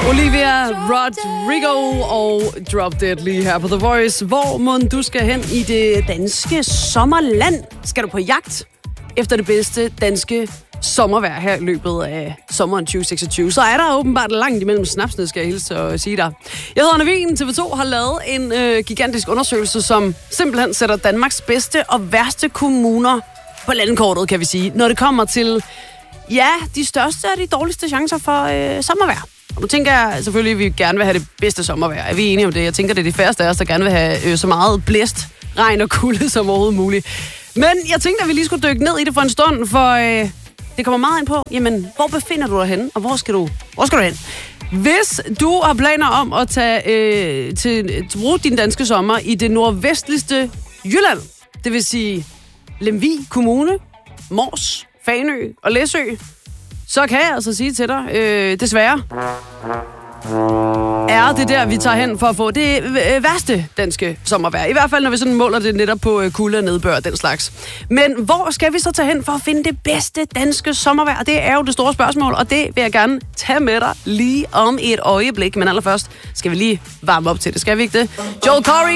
Olivia Rodrigo og Drop Dead lige her på The Voice. Hvor må du skal hen i det danske sommerland? Skal du på jagt efter det bedste danske sommervejr her i løbet af sommeren 2026? Så er der åbenbart langt imellem snapsene, skal jeg hilse og sige dig. Jeg hedder Anna Wien. TV2 har lavet en gigantisk undersøgelse, som simpelthen sætter Danmarks bedste og værste kommuner på landkortet, kan vi sige. Når det kommer til, ja, de største og de dårligste chancer for sommervejr. Og nu tænker jeg selvfølgelig, at vi gerne vil have det bedste sommervejr. Er vi enige om det? Jeg tænker, det er de færreste af os, der gerne vil have så meget blæst, regn og kulde som overhovedet muligt. Men jeg tænkte, at vi lige skulle dykke ned i det for en stund, for det kommer meget ind på, jamen, hvor befinder du dig henne, og hvor skal du hen? Hvis du har planer om at tage til bruge din danske sommer i det nordvestligste Jylland, det vil sige Lemvig Kommune, Mors, Fanø og Læsø, så kan jeg altså sige til dig, desværre er det der, vi tager hen for at få det værste danske sommervejr. I hvert fald, når vi sådan måler det netop på kulde og nedbør og den slags. Men hvor skal vi så tage hen for at finde det bedste danske sommervejr? Det er jo det store spørgsmål, og det vil jeg gerne tage med dig lige om et øjeblik. Men allerførst skal vi lige varme op til det. Skal vi ikke det? Joel Corey